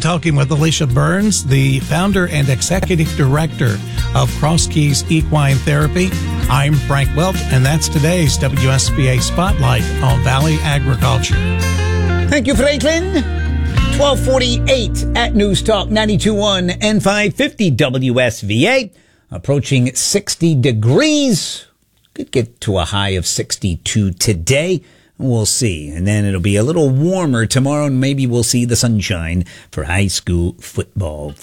talking with Alicia Burns, the founder and executive director of Cross Keys Equine Therapy. I'm Frank Welch, and that's today's WSBA Spotlight on Valley Agriculture. Thank you, Franklin. 1248 at News Talk 92.1 and 550 WSVA. Approaching 60 degrees. Could get to a high of 62 today. We'll see. And then it'll be a little warmer tomorrow, and maybe we'll see the sunshine for high school football.